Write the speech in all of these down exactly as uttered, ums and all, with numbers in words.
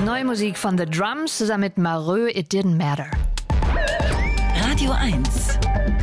Neue Musik von The Drums zusammen mit Mareux, It Didn't Matter. Radio eins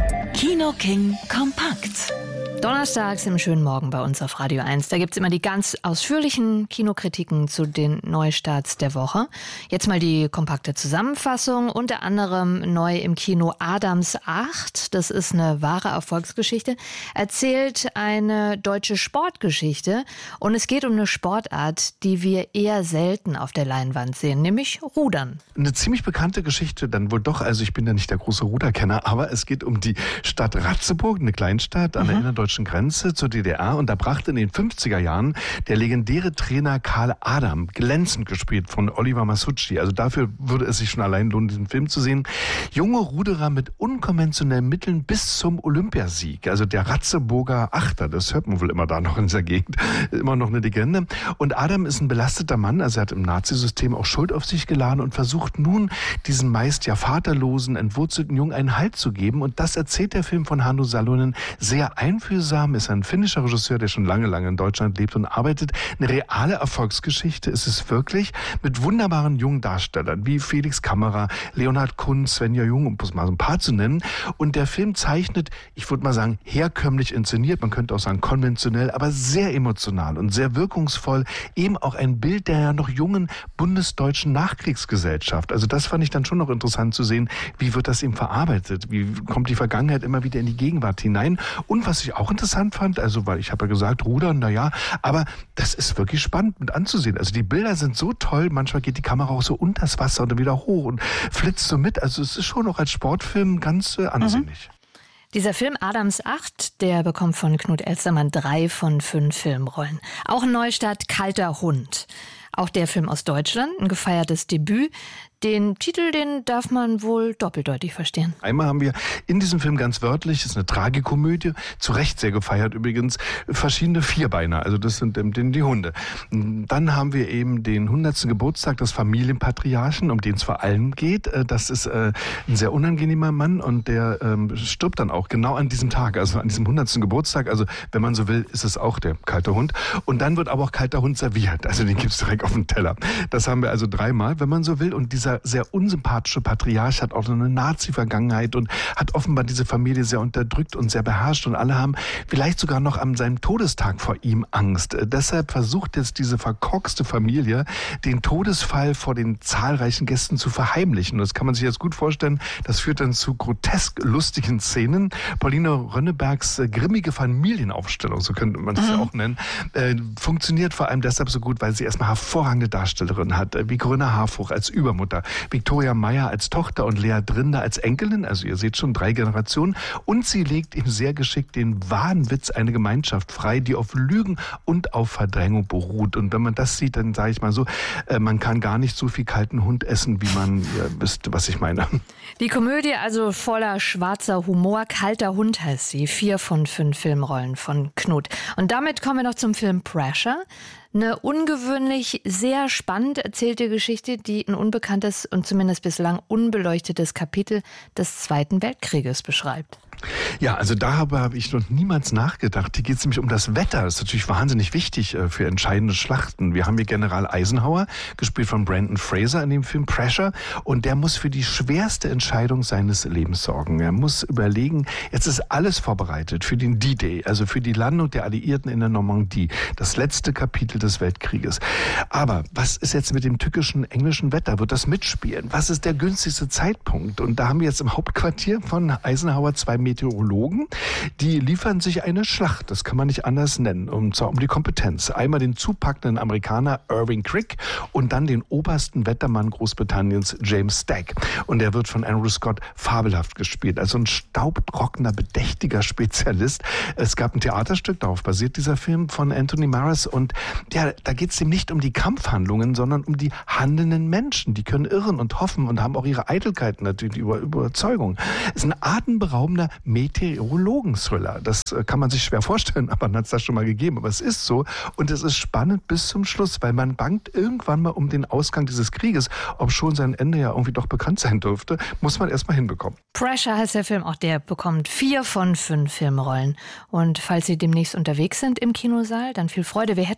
Kino King Kompakt. Donnerstags im schönen Morgen bei uns auf Radio eins. Da gibt's immer die ganz ausführlichen Kinokritiken zu den Neustarts der Woche. Jetzt mal die kompakte Zusammenfassung. Unter anderem neu im Kino Adams acht. Das ist eine wahre Erfolgsgeschichte. Erzählt eine deutsche Sportgeschichte. Und es geht um eine Sportart, die wir eher selten auf der Leinwand sehen, nämlich Rudern. Eine ziemlich bekannte Geschichte dann wohl doch. Also ich bin ja nicht der große Ruderkenner, aber es geht um die Stadt Ratzeburg, eine Kleinstadt an der mhm. innerdeutschen Grenze zur D D R, und da brachte in den fünfziger Jahren der legendäre Trainer Karl Adam, glänzend gespielt von Oliver Masucci, also dafür würde es sich schon allein lohnen, diesen Film zu sehen, junge Ruderer mit unkonventionellen Mitteln bis zum Olympiasieg. Also der Ratzeburger Achter, das hört man wohl immer da noch in dieser Gegend, immer noch eine Legende. Und Adam ist ein belasteter Mann, also er hat im Nazisystem auch Schuld auf sich geladen und versucht nun, diesen meist ja vaterlosen, entwurzelten Jungen einen Halt zu geben. Und das erzählt der Film von Hannu Salonen sehr einfühlsam, ist ein finnischer Regisseur, der schon lange, lange in Deutschland lebt und arbeitet. Eine reale Erfolgsgeschichte ist es wirklich, mit wunderbaren jungen Darstellern wie Felix Kammerer, Leonhard Kunz, Svenja Jung, um es mal so ein paar zu nennen. Und der Film zeichnet, ich würde mal sagen, herkömmlich inszeniert, man könnte auch sagen konventionell, aber sehr emotional und sehr wirkungsvoll, eben auch ein Bild der ja noch jungen bundesdeutschen Nachkriegsgesellschaft. Also das fand ich dann schon noch interessant zu sehen, wie wird das eben verarbeitet, wie kommt die Vergangenheit immer wieder in die Gegenwart hinein. Und was ich auch interessant fand, also weil ich habe ja gesagt, Rudern, naja, aber das ist wirklich spannend mit anzusehen. Also die Bilder sind so toll, manchmal geht die Kamera auch so unter das Wasser und dann wieder hoch und flitzt so mit. Also es ist schon auch als Sportfilm ganz äh, ansehnlich. Mhm. Dieser Film Adams acht, der bekommt von Knut Elstermann drei von fünf Filmrollen. Auch ein Neustart, Kalter Hund. Auch der Film aus Deutschland, ein gefeiertes Debüt. Den Titel, den darf man wohl doppeldeutig verstehen. Einmal haben wir in diesem Film ganz wörtlich, ist eine Tragikomödie, zu Recht sehr gefeiert übrigens, verschiedene Vierbeiner, also das sind die, die Hunde. Dann haben wir eben den hundertsten Geburtstag des Familienpatriarchen, um den es vor allem geht. Das ist äh, ein sehr unangenehmer Mann und der ähm, stirbt dann auch genau an diesem Tag, also an diesem hundertsten Geburtstag. Also wenn man so will, ist es auch der kalte Hund. Und dann wird aber auch kalter Hund serviert, also den gibt's direkt auf dem Teller. Das haben wir also dreimal, wenn man so will. Und dieser sehr unsympathische Patriarch hat auch so eine Nazi-Vergangenheit und hat offenbar diese Familie sehr unterdrückt und sehr beherrscht, und alle haben vielleicht sogar noch an seinem Todestag vor ihm Angst. Äh, deshalb versucht jetzt diese verkorkste Familie, den Todesfall vor den zahlreichen Gästen zu verheimlichen. Das kann man sich jetzt gut vorstellen. Das führt dann zu grotesk lustigen Szenen. Pauline Rönnebergs äh, grimmige Familienaufstellung, so könnte man das mhm. ja auch nennen, äh, funktioniert vor allem deshalb so gut, weil sie erstmal hervorragende Darstellerinnen hat, äh, wie Corinna Harfouch als Übermutter, Viktoria Meyer als Tochter und Lea Drinder als Enkelin, also ihr seht schon drei Generationen, und sie legt ihm sehr geschickt den Wahnwitz, eine Gemeinschaft frei, die auf Lügen und auf Verdrängung beruht. Und wenn man das sieht, dann sage ich mal so, äh, man kann gar nicht so viel kalten Hund essen, wie man, ihr wisst, was ich meine. Die Komödie also voller schwarzer Humor, Kalter Hund heißt sie, vier von fünf Filmrollen von Knut. Und damit kommen wir noch zum Film Pressure. Eine ungewöhnlich, sehr spannend erzählte Geschichte, die ein unbekanntes und zumindest bislang unbeleuchtetes Kapitel des Zweiten Weltkrieges beschreibt. Ja, also darüber habe ich noch niemals nachgedacht. Hier geht es nämlich um das Wetter. Das ist natürlich wahnsinnig wichtig äh, für entscheidende Schlachten. Wir haben hier General Eisenhower, gespielt von Brendan Fraser in dem Film Pressure, und der muss für die schwerste Entscheidung seines Lebens sorgen. Er muss überlegen, jetzt ist alles vorbereitet für den D-Day, also für die Landung der Alliierten in der Normandie, das letzte Kapitel des Weltkrieges. Aber was ist jetzt mit dem tückischen englischen Wetter? Wird das mitspielen? Was ist der günstigste Zeitpunkt? Und da haben wir jetzt im Hauptquartier von Eisenhower zwei Meteorologen, die liefern sich eine Schlacht, das kann man nicht anders nennen, und zwar um die Kompetenz. Einmal den zupackenden Amerikaner Irving Crick und dann den obersten Wettermann Großbritanniens James Stack. Und der wird von Andrew Scott fabelhaft gespielt, also ein staubtrockener, bedächtiger Spezialist. Es gab ein Theaterstück, darauf basiert dieser Film, von Anthony Maras, und ja, da geht es ihm nicht um die Kampfhandlungen, sondern um die handelnden Menschen. Die können irren und hoffen und haben auch ihre Eitelkeiten, natürlich, die Über- Überzeugung. Es ist ein atemberaubender Meteorologen-Thriller. Das äh, kann man sich schwer vorstellen, aber man hat es da schon mal gegeben. Aber es ist so, und es ist spannend bis zum Schluss, weil man bangt irgendwann mal um den Ausgang dieses Krieges. Ob schon sein Ende ja irgendwie doch bekannt sein dürfte, muss man erst mal hinbekommen. Pressure heißt der Film, auch der bekommt vier von fünf Filmrollen. Und falls Sie demnächst unterwegs sind im Kinosaal, dann viel Freude. Wir hätten noch mehr Tipps.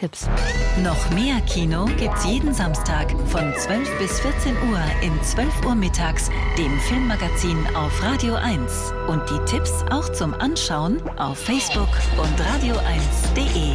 Tipps. Noch mehr Kino gibt's jeden Samstag von zwölf bis vierzehn Uhr in zwölf Uhr mittags, dem Filmmagazin auf Radio eins. Und die Tipps auch zum Anschauen auf Facebook und radio eins punkt de.